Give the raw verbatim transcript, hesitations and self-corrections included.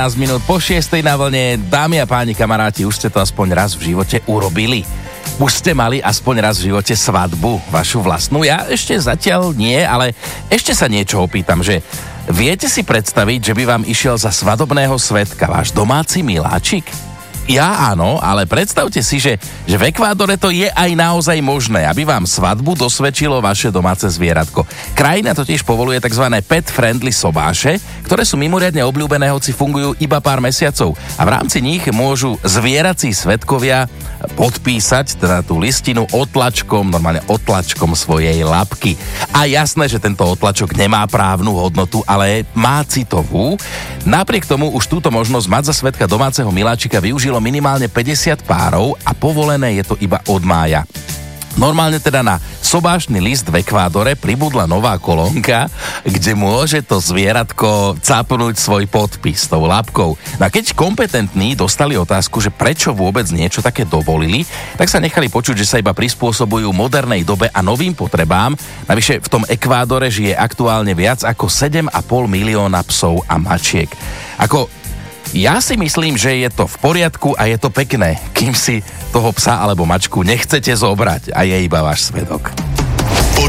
minút po šiestej na vlne. Dámy a páni, kamaráti, už ste to aspoň raz v živote urobili. Už ste mali aspoň raz v živote svadbu, vašu vlastnú. Ja ešte zatiaľ nie, ale ešte sa niečo opýtam, že viete si predstaviť, že by vám išiel za svadobného svedka váš domáci miláčik? Ja áno, ale predstavte si, že, že v Ekvádore to je aj naozaj možné, aby vám svadbu dosvedčilo vaše domáce zvieratko. Krajina totiž povoluje tzv. Pet-friendly sobáše, ktoré sú mimoriadne obľúbené, hoci fungujú iba pár mesiacov. A v rámci nich môžu zvierací svedkovia podpísať teda tú listinu otlačkom, normálne otlačkom svojej labky. A jasné, že tento otlačok nemá právnu hodnotu, ale má citovú. Napriek tomu už túto možnosť mať za svedka domáceho miláčika využilo minimálne päťdesiat párov a povolené je to iba od mája. Normálne teda na sobášny list v Ekvádore pribudla nová kolónka, kde môže to zvieratko capnúť svoj podpis tou labkou. No a keď kompetentní dostali otázku, že prečo vôbec niečo také dovolili, tak sa nechali počuť, že sa iba prispôsobujú modernej dobe a novým potrebám. Navyše v tom Ekvádore žije aktuálne viac ako sedem a pol milióna psov a mačiek. Ako Ja si myslím, že je to v poriadku a je to pekné, kým si toho psa alebo mačku nechcete zobrať a je iba váš svedok.